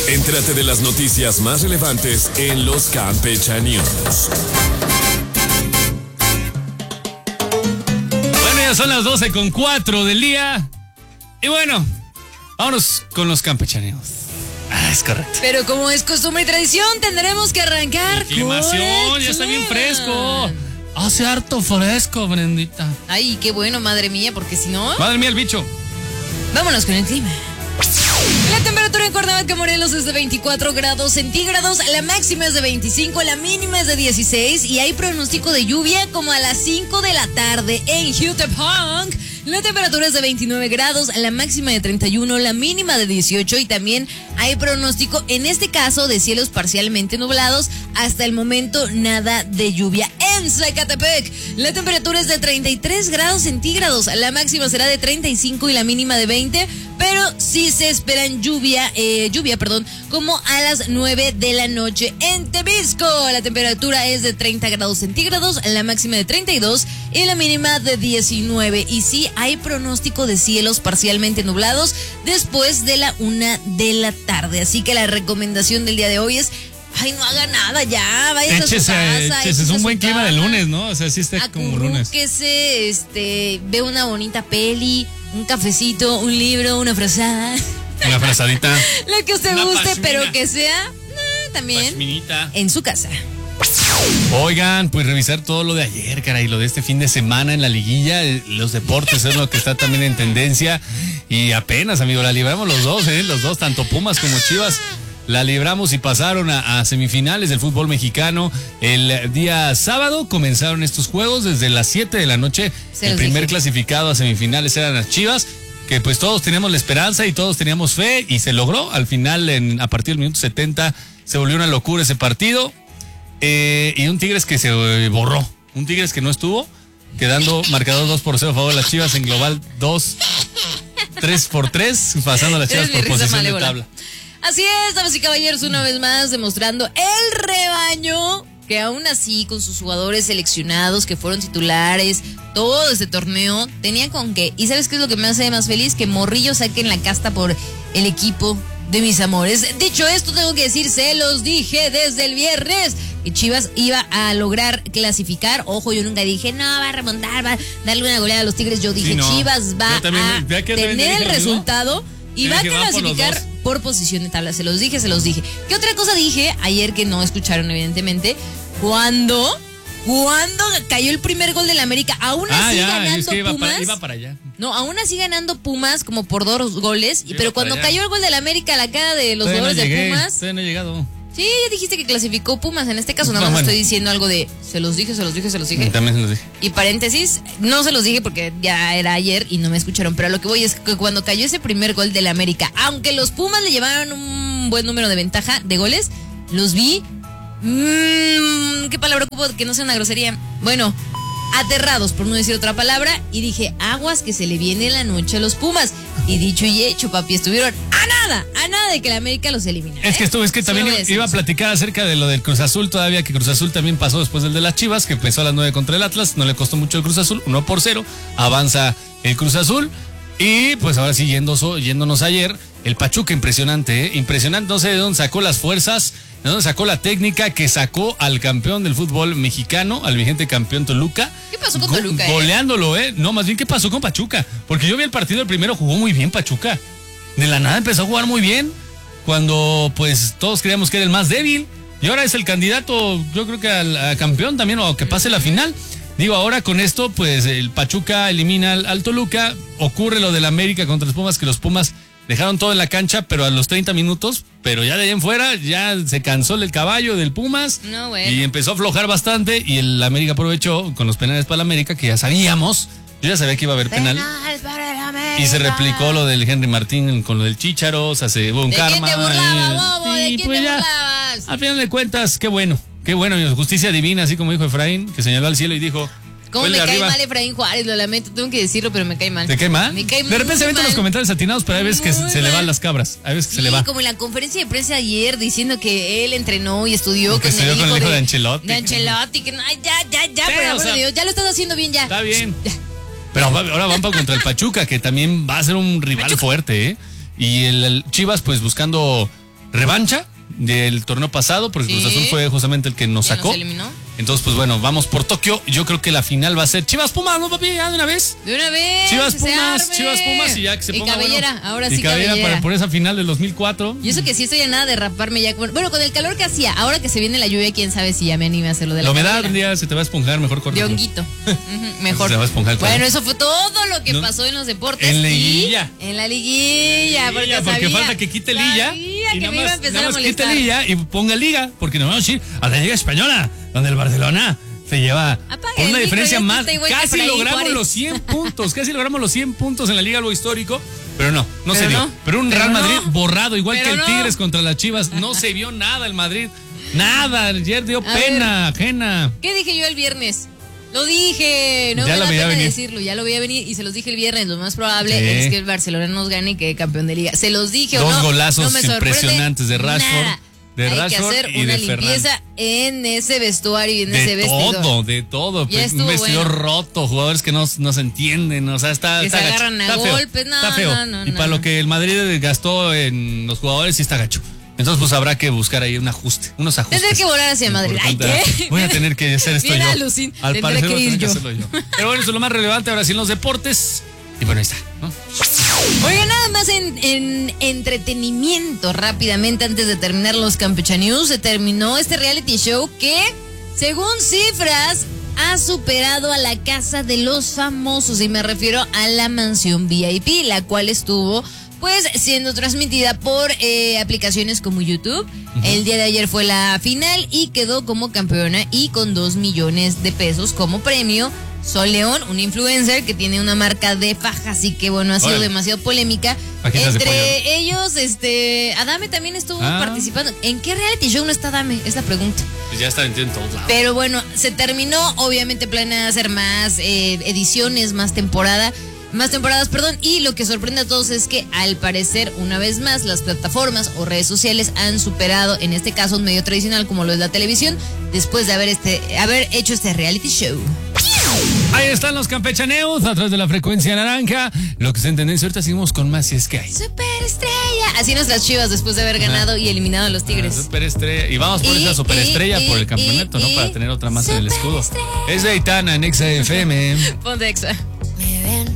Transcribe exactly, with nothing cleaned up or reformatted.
Entérate de las noticias más relevantes en los Campecha News. Bueno, ya son las doce con cuatro del día. Y bueno, vámonos con los Campecha News. Ah, es correcto. Pero como es costumbre y tradición, tendremos que arrancar con Climación, ya está bien fresco. Hace harto fresco, Brendita. Ay, qué bueno, madre mía, porque si no... Madre mía, el bicho. Vámonos con el clima. La temperatura en Cuernavaca, Morelos es de veinticuatro grados centígrados, la máxima es de veinticinco, la mínima es de dieciséis y hay pronóstico de lluvia como a las cinco de la tarde en Jutepunk. La temperatura es de veintinueve grados, la máxima de treinta y uno, la mínima de dieciocho y también hay pronóstico, en este caso, de cielos parcialmente nublados. Hasta el momento, nada de lluvia. En Zacatepec, la temperatura es de treinta y tres grados centígrados, la máxima será de treinta y cinco y la mínima de veinte, pero sí se esperan lluvia, eh, lluvia, perdón, como a las nueve de la noche. En Temisco, la temperatura es de treinta grados centígrados, la máxima de treinta y dos y la mínima de diecinueve. Y sí hay pronóstico de cielos parcialmente nublados después de la una de la tarde. Así que la recomendación del día de hoy es: ay, no haga nada ya, vaya a su casa. Échese, es un buen clima de lunes, ¿no? O sea, sí está como lunes. Acurrúquese, este, ve una bonita peli, un cafecito, un libro, una frazada. Una frazadita. Lo que usted una guste, pashmina. Pero que sea eh, también Pashminita. En su casa. Oigan, pues revisar todo lo de ayer, caray, lo de este fin de semana en la liguilla, los deportes es lo que está también en tendencia y apenas, amigo, la libramos los dos, ¿eh? Los dos, tanto Pumas como Chivas, la libramos y pasaron a, a semifinales del fútbol mexicano. El día sábado comenzaron estos juegos desde las siete de la noche. El primer dije. clasificado a semifinales eran las Chivas, que pues todos teníamos la esperanza y todos teníamos fe y se logró. Al final, en, a partir del minuto setenta, se volvió una locura ese partido. Eh, y un Tigres que se eh, borró, un Tigres que no estuvo, quedando marcador dos por cero a favor de las Chivas, en global dos, tres por tres, pasando a las Chivas por posición de tabla. Así es, damas y caballeros, una vez más demostrando el rebaño, que aún así con sus jugadores seleccionados que fueron titulares todo este torneo, tenían con qué. Y ¿sabes qué es lo que me hace más feliz? Que Morrillo saquen la casta por el equipo de mis amores. Dicho esto, tengo que decir, se los dije desde el viernes, que Chivas iba a lograr clasificar. Ojo, yo nunca dije, no, va a remontar, va a darle una goleada a los Tigres. Yo dije, sí, no. Chivas va también, a tener el resultado y va a clasificar por, por posición de tabla. Se los dije, se los dije. ¿Qué otra cosa dije ayer que no escucharon, evidentemente? Cuando... Cuando cayó el primer gol del América, aún así ah, ya, ganando es que iba Pumas. Para, iba para allá. No, aún así ganando Pumas como por dos goles. Y, pero cuando cayó el gol del América, la cara de los jugadores no de Pumas. Todavía no he llegado. Sí, ya dijiste que clasificó Pumas. En este caso, nada más no, bueno. estoy diciendo algo de se los dije, se los dije, se los dije. También se los dije. Y paréntesis, no se los dije porque ya era ayer y no me escucharon. Pero lo que voy es que cuando cayó ese primer gol del América, aunque los Pumas le llevaron un buen número de ventaja de goles, los vi. Mmm, ¿qué palabra ocupo? Que no sea una grosería. Bueno, aterrados, por no decir otra palabra. Y dije, aguas que se le viene la noche a los Pumas. Y dicho y hecho, papi, estuvieron a nada, a nada de que la América los elimine. Es que estuvo, es que Solo también iba a platicar acerca de lo del Cruz Azul todavía, que Cruz Azul también pasó después del de las Chivas, que empezó a las nueve contra el Atlas. No le costó mucho el Cruz Azul, uno por cero. Avanza el Cruz Azul. Y pues ahora sí, yendo, yéndonos ayer, el Pachuca, impresionante, ¿eh? Impresionante, no sé de dónde sacó las fuerzas, de dónde sacó la técnica que sacó al campeón del fútbol mexicano, al vigente campeón Toluca. ¿Qué pasó con Go- Toluca? Eh? Goleándolo, ¿eh? No, más bien, ¿qué pasó con Pachuca? Porque yo vi el partido, el primero jugó muy bien Pachuca. De la nada empezó a jugar muy bien, cuando pues todos creíamos que era el más débil. Y ahora es el candidato, yo creo que al a campeón también, o que pase la final. Digo, ahora con esto, pues el Pachuca elimina al, al Toluca. Ocurre lo del América contra los Pumas, que los Pumas dejaron todo en la cancha, pero a los treinta minutos, pero ya de ahí en fuera, ya se cansó el caballo del Pumas. No, bueno. Y empezó a aflojar bastante, y el América aprovechó con los penales para el América, que ya sabíamos, yo ya sabía que iba a haber penal. Penal para el América. Y se replicó lo del Henry Martín con lo del Chícharo, o sea, se hubo un ¿De karma. quién te burlabas, bobo? Y, ¿De quién pues te ya, burlabas? al final de cuentas, qué bueno, qué bueno, justicia divina, así como dijo Efraín, que señaló al cielo y dijo... ¿Cómo me cae mal Efraín Juárez? Lo lamento, tengo que decirlo, pero me cae mal. ¿Te cae mal? Me cae de repente se meten los comentarios atinados, pero hay veces que se, se le van las cabras. Hay veces que sí, se le va. Como en la conferencia de prensa ayer diciendo que él entrenó y estudió con, estudió el, hijo con el hijo de, de Ancelotti. De Ancelotti, que no, ay, ya, ya, ya, pero, pero o sea, Dios, ya lo estás haciendo bien ya. Está bien. Ya. Pero ahora van para contra el Pachuca, que también va a ser un rival Pachuca. fuerte, ¿eh? Y el, el Chivas, pues buscando revancha del torneo pasado, porque Sí. Cruz Azul fue justamente el que nos ¿Quién sacó. nos eliminó? Entonces, pues bueno, vamos por Tokio. Yo creo que la final va a ser Chivas Pumas, ¿no, papi? Ya de una vez. De una vez. Chivas que se Pumas, arme. Chivas Pumas y ya que se y ponga cabellera, bueno. ahora y sí cabellera. cabellera. Para por esa final del dos mil cuatro. Y eso que sí estoy a nada de raparme ya. con- Bueno, con el calor que hacía, ahora que se viene la lluvia, quién sabe si ya me anime a hacerlo de la La humedad cabellera. un día se te va a esponjar, mejor corto. De honguito. Ujú, mejor. Se va a esponjar el Bueno, pelo. eso fue todo lo que No. pasó en los deportes. En la y- liguilla. En la liguilla. Porque, Liguilla, porque sabía, falta que quite Lilla. sabía y que nada me iba a más, empezar nada a más quite molestar. Lilla y ponga Liga, porque nos vamos a ir a la Liga Española, donde el Barcelona se lleva Apaga por el una micro, diferencia ya más. está igual que Casi Efraín logramos Juárez. los cien puntos, casi logramos los cien puntos en la Liga, algo histórico, pero no, no Pero se dio. no, pero un pero Real no, Madrid borrado, igual pero que el no. Tigres contra las Chivas, no se vio nada el Madrid. Nada, ayer dio A pena, ajena. ¿Qué dije yo el viernes? Lo dije, no Ya me lo da veía pena venir. decirlo, ya lo veía venir y se los dije el viernes. Lo más probable Sí. es que el Barcelona nos gane y quede campeón de liga. Se los dije o Dos no. golazos no me sorprende impresionantes de Rashford, nada. de Hay Rashford que hacer y una de Ferran. limpieza en ese vestuario y en ese De vestidor. todo, de todo. Ya Pues, estuvo un vestidor bueno. roto, jugadores que no, no se entienden. O sea, está. Que está se gacho, agarran a está feo, golpes, no, está feo. no, no, y no, para no. lo que el Madrid gastó en los jugadores, sí está gacho. Entonces, pues habrá que buscar ahí un ajuste, unos ajustes. Tendré que volar hacia Madrid. Ay, Importante. ¿qué? Voy a tener que hacer esto Bien yo. alucin. Al Tendré parecer que voy a ir tener que yo. hacerlo yo. Pero bueno, eso es lo más relevante ahora sí en los deportes. Y bueno, ahí está, ¿no? Oiga, nada más en, en entretenimiento rápidamente antes de terminar los Campecha News, se terminó este reality show que, según cifras, ha superado a la Casa de los Famosos y me refiero a la Mansión V I P, la cual estuvo pues siendo transmitida por eh, aplicaciones como YouTube. Uh-huh. El día de ayer fue la final y quedó como campeona y con dos millones de pesos como premio. Sol León, un influencer que tiene una marca de fajas y que bueno, ha sido Órale. demasiado polémica. Fajitas de Entre pollo. ellos, este, Adame también estuvo Ah. participando. ¿En qué reality show no está Adame? Es la pregunta. Pues ya está en todos lados. Pero bueno, se terminó, obviamente planea hacer más eh, ediciones, más temporada, más temporadas, perdón, y lo que sorprende a todos es que al parecer, una vez más, las plataformas o redes sociales han superado, en este caso un medio tradicional como lo es la televisión, después de haber este, haber hecho este reality show. Ahí están los campechaneos a través de la frecuencia naranja. Lo que está en tendencia, ahorita seguimos con más si es que hay. Superestrella. Así nuestras Chivas después de haber ganado y eliminado a los Tigres. Superestrella. Y vamos por Y, esa superestrella y, por el y, campeonato, y, ¿no? Para tener otra más en el escudo. superestrella. Es de Aitana en Exa F M. Ponte Exa.